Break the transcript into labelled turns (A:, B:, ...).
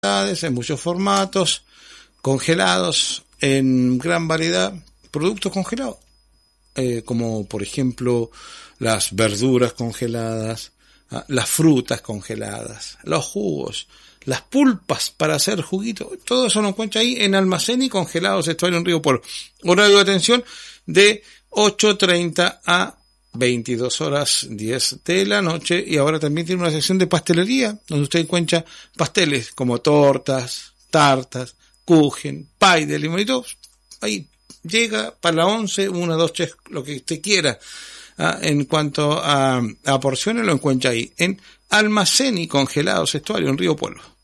A: en muchos formatos, congelados, en gran variedad, productos congelados, como por ejemplo las verduras congeladas, las frutas congeladas, los jugos, las pulpas para hacer juguito, todo eso lo encuentra ahí en Almacén y Congelados Estuario en Río Pueblo. Horario de atención de 8:30 a 22:10 de la noche, y ahora también tiene una sección de pastelería donde usted encuentra pasteles como tortas, tartas, kuchen, pie de limón y todo. Ahí llega para la 11, 1, 2, 3, lo que usted quiera. En cuanto a porciones, lo encuentra ahí en Almacén y Congelados Estuario en Río Pueblo.